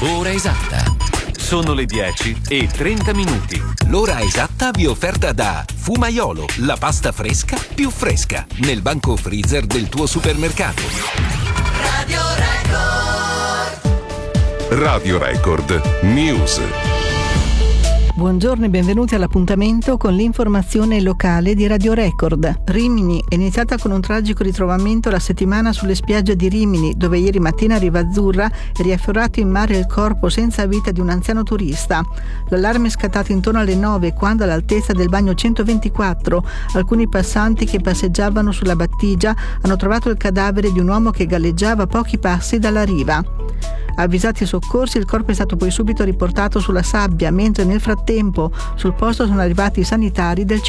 Ora esatta. Sono le 10:30. L'ora esatta vi è offerta da Fumaiolo, la pasta fresca più fresca, nel banco freezer del tuo supermercato. Radio Record News. Buongiorno e benvenuti all'appuntamento con l'informazione locale di Radio Record. Rimini è iniziata con un tragico ritrovamento la settimana sulle spiagge di Rimini, dove ieri mattina a Riva Azzurra è riafferrato in mare il corpo senza vita di un anziano turista. L'allarme è scattato intorno alle 9 quando all'altezza del bagno 124 alcuni passanti che passeggiavano sulla battigia hanno trovato il cadavere di un uomo che galleggiava a pochi passi dalla riva. Avvisati i soccorsi, il corpo è stato poi subito riportato sulla sabbia, mentre nel frattempo sul posto sono arrivati i sanitari del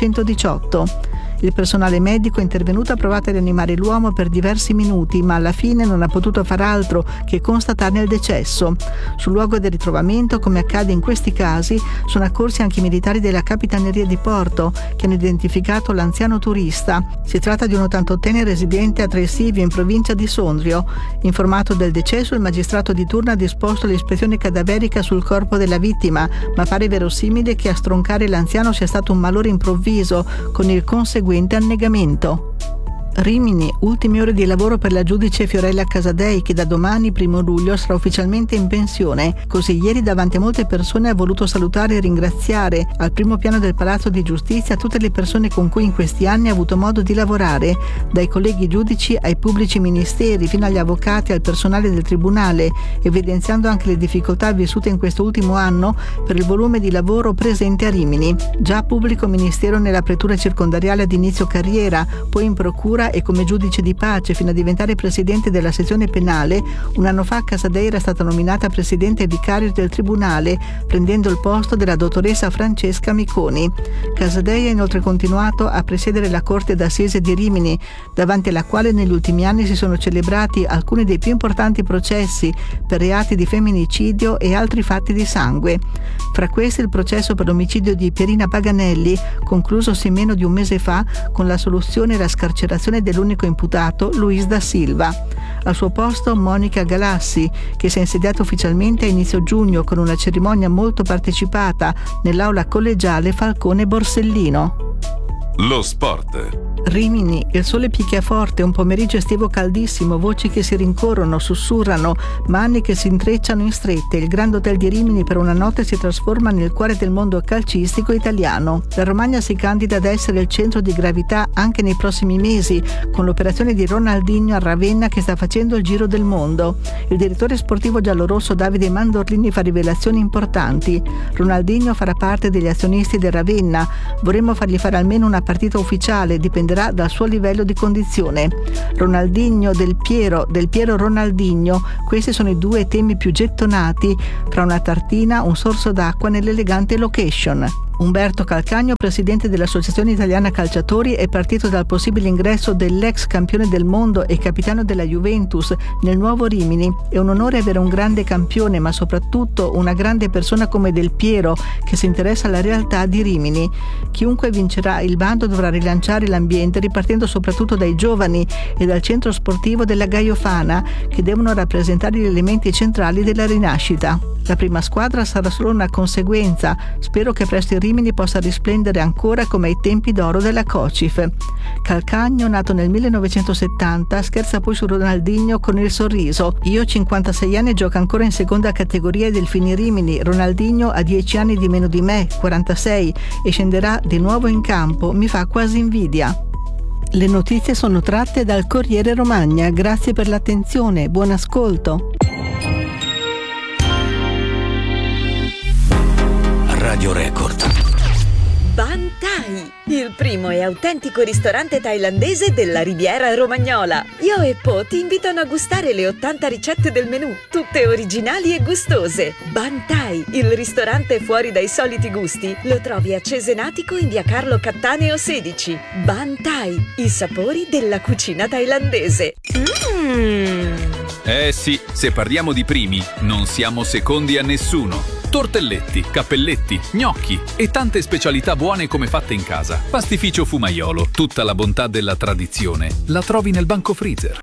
118. Il personale medico è intervenuto, ha provato a rianimare l'uomo per diversi minuti, ma alla fine non ha potuto far altro che constatarne il decesso. Sul luogo del ritrovamento, come accade in questi casi, sono accorsi anche i militari della Capitaneria di Porto, che hanno identificato l'anziano turista. Si tratta di un 88enne residente a Tresilvio, in provincia di Sondrio. Informato del decesso, il magistrato di turno ha disposto l'ispezione cadaverica sul corpo della vittima, ma pare verosimile che a stroncare l'anziano sia stato un malore improvviso, con il conseguente annegamento. Rimini, ultime ore di lavoro per la giudice Fiorella Casadei, che da domani, 1 luglio, sarà ufficialmente in pensione. Così ieri davanti a molte persone ha voluto salutare e ringraziare al primo piano del Palazzo di Giustizia tutte le persone con cui in questi anni ha avuto modo di lavorare, dai colleghi giudici ai pubblici ministeri fino agli avvocati e al personale del tribunale, evidenziando anche le difficoltà vissute in questo ultimo anno per il volume di lavoro presente a Rimini. Già pubblico ministero nella pretura circondariale ad inizio carriera, poi in procura e come giudice di pace fino a diventare presidente della sezione penale. Un anno fa Casadei era stata nominata presidente vicario del tribunale, prendendo il posto della dottoressa Francesca Miconi. Casadei ha inoltre continuato a presiedere la Corte d'Assise di Rimini, davanti alla quale negli ultimi anni si sono celebrati alcuni dei più importanti processi per reati di femminicidio e altri fatti di sangue. Fra questi il processo per l'omicidio di Pierina Paganelli, conclusosi meno di un mese fa con l'assoluzione e la scarcerazione dell'unico imputato, Luis da Silva. Al suo posto Monica Galassi, che si è insediata ufficialmente a inizio giugno con una cerimonia molto partecipata nell'aula collegiale Falcone Borsellino. Lo sport. Rimini, il sole picchia forte, un pomeriggio estivo caldissimo, voci che si rincorrono, sussurrano, mani che si intrecciano in strette. Il Grand Hotel di Rimini per una notte si trasforma nel cuore del mondo calcistico italiano. La Romagna si candida ad essere il centro di gravità anche nei prossimi mesi, con l'operazione di Ronaldinho a Ravenna che sta facendo il giro del mondo. Il direttore sportivo giallorosso Davide Mandorlini fa rivelazioni importanti. Ronaldinho farà parte degli azionisti del Ravenna. Vorremmo fargli fare almeno una partita ufficiale, dipenderà dal suo livello di condizione. Ronaldinho Del Piero Ronaldinho, questi sono i due temi più gettonati fra una tartina, un sorso d'acqua nell'elegante location. Umberto Calcagno, presidente dell'Associazione Italiana Calciatori, è partito dal possibile ingresso dell'ex campione del mondo e capitano della Juventus nel nuovo Rimini. È un onore avere un grande campione, ma soprattutto una grande persona come Del Piero, che si interessa alla realtà di Rimini. Chiunque vincerà il bando dovrà rilanciare l'ambiente, ripartendo soprattutto dai giovani e dal centro sportivo della Gaiofana, che devono rappresentare gli elementi centrali della rinascita. La prima squadra sarà solo una conseguenza. Spero che presto il Rimini possa risplendere ancora come ai tempi d'oro della Cocif. Calcagno, nato nel 1970, scherza poi su Ronaldinho con il sorriso. Io, 56 anni, gioco ancora in seconda categoria del Fini Rimini. Ronaldinho ha 10 anni di meno di me, 46, e scenderà di nuovo in campo. Mi fa quasi invidia. Le notizie sono tratte dal Corriere Romagna. Grazie per l'attenzione. Buon ascolto. Radio Record. Ban Thai, il primo e autentico ristorante thailandese della Riviera Romagnola. Io e Po ti invitano a gustare le 80 ricette del menù, tutte originali e gustose. Ban Thai, il ristorante fuori dai soliti gusti, lo trovi a Cesenatico in via Carlo Cattaneo 16. Ban Thai, i sapori della cucina thailandese. Sì, se parliamo di primi, non siamo secondi a nessuno. Tortelletti, cappelletti, gnocchi e tante specialità buone come fatte in casa. Pastificio Fumaiolo, tutta la bontà della tradizione la trovi nel banco freezer.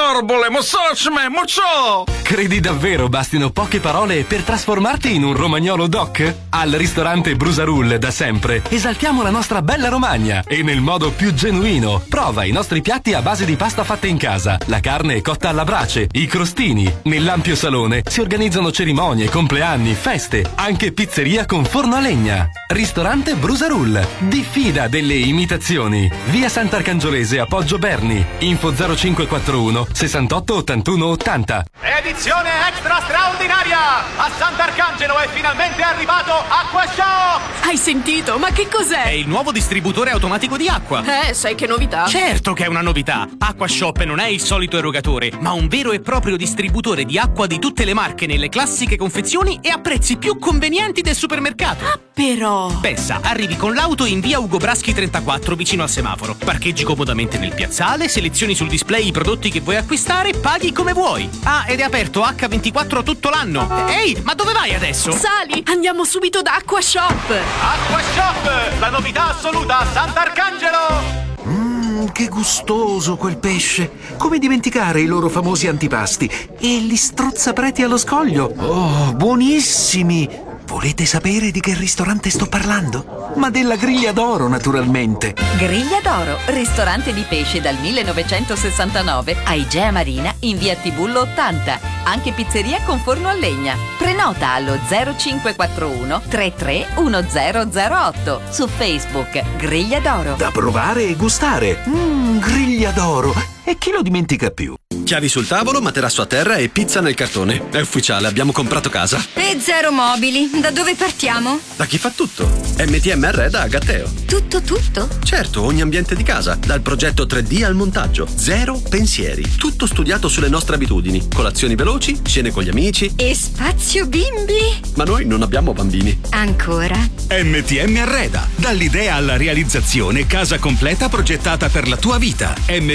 Credi davvero bastino poche parole per trasformarti in un romagnolo doc? Al ristorante Brusarull da sempre esaltiamo la nostra bella Romagna e nel modo più genuino. Prova i nostri piatti a base di pasta fatta in casa, la carne cotta alla brace, i crostini. Nell'ampio salone si organizzano cerimonie, compleanni, feste, anche pizzeria con forno a legna. Ristorante Brusarull, diffida delle imitazioni. Via Sant'Arcangiolese a Poggio Berni. Info 0541 68 81 80. Edizione extra straordinaria! A Sant'Arcangelo è finalmente arrivato AquaShop! Hai sentito? Ma che cos'è? È il nuovo distributore automatico di acqua. Sai che novità? Certo che è una novità! AquaShop non è il solito erogatore, ma un vero e proprio distributore di acqua di tutte le marche nelle classiche confezioni e a prezzi più convenienti del supermercato. Ah, però! Pensa, arrivi con l'auto in via Ugo Braschi 34 vicino al semaforo. Parcheggi comodamente nel piazzale, selezioni sul display i prodotti che vuoi acquistare, paghi come vuoi. Ah, ed è aperto H24 tutto l'anno. Ehi, ma dove vai adesso? Sali, andiamo subito da AquaShop! AquaShop, la novità assoluta a Sant'Arcangelo! Che gustoso quel pesce! Come dimenticare i loro famosi antipasti? E gli strozzapreti allo scoglio! Oh, buonissimi! Volete sapere di che ristorante sto parlando? Ma della Griglia d'Oro, naturalmente! Griglia d'Oro, ristorante di pesce dal 1969 a Igea Marina in via Tibullo 80. Anche pizzeria con forno a legna. Prenota allo 0541 331008. Su Facebook Griglia d'Oro. Da provare e gustare! Griglia d'Oro! E chi lo dimentica più? Chiavi sul tavolo, materasso a terra e pizza nel cartone. È ufficiale, abbiamo comprato casa. E zero mobili. Da dove partiamo? Da chi fa tutto? MTM Arreda a Gatteo. Tutto? Certo, ogni ambiente di casa, dal progetto 3D al montaggio. Zero pensieri. Tutto studiato sulle nostre abitudini. Colazioni veloci, cene con gli amici. E spazio bimbi? Ma noi non abbiamo bambini. Ancora? MTM Arreda. Dall'idea alla realizzazione, casa completa progettata per la tua vita.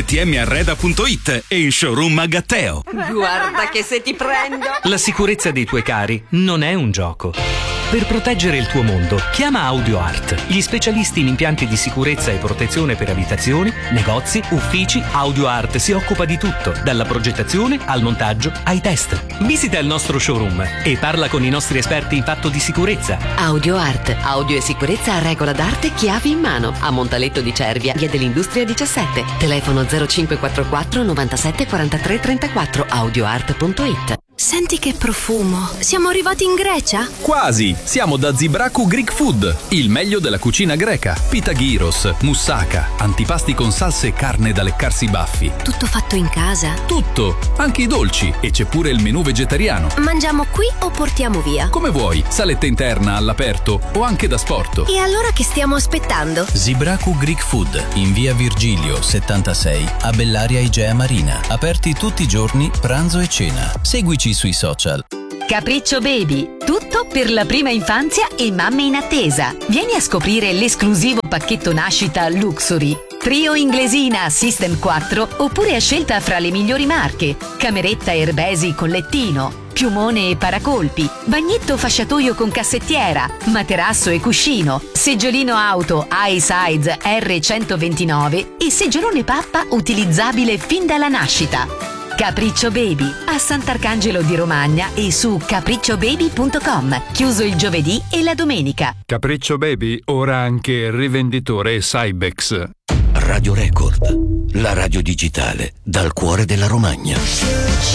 mtmarreda.it e in showroom a Gatteo. Guarda che se ti prendo! La sicurezza dei tuoi cari non è un gioco. Per proteggere il tuo mondo, chiama AudioArt, gli specialisti in impianti di sicurezza e protezione per abitazioni, negozi, uffici. AudioArt si occupa di tutto, dalla progettazione al montaggio ai test. Visita il nostro showroom e parla con i nostri esperti in fatto di sicurezza. AudioArt, audio e sicurezza a regola d'arte, chiavi in mano, a Montaletto di Cervia, via dell'Industria 17. Telefono 0544 97 43 34, audioart.it. Senti che profumo. Siamo arrivati in Grecia? Quasi! Siamo da Zibraku Greek Food, il meglio della cucina greca. Pita gyros, moussaka, antipasti con salse e carne da leccarsi i baffi. Tutto fatto in casa? Tutto, anche i dolci, e c'è pure il menù vegetariano. Mangiamo qui o portiamo via? Come vuoi, saletta interna, all'aperto o anche da sporto. E allora che stiamo aspettando? Zibraku Greek Food, in via Virgilio 76, a Bellaria Igea Marina. Aperti tutti i giorni, pranzo e cena. Seguici sui social. Capriccio Baby, tutto per la prima infanzia e mamme in attesa. Vieni a scoprire l'esclusivo pacchetto nascita Luxury. Trio inglesina System 4 oppure a scelta fra le migliori marche. Cameretta Herbesi con lettino, piumone e paracolpi, bagnetto fasciatoio con cassettiera, materasso e cuscino, seggiolino auto iSize R129 e seggiolone pappa utilizzabile fin dalla nascita. Capriccio Baby, a Sant'Arcangelo di Romagna e su capricciobaby.com, chiuso il giovedì e la domenica. Capriccio Baby, ora anche rivenditore Cybex. Radio Record, la radio digitale dal cuore della Romagna.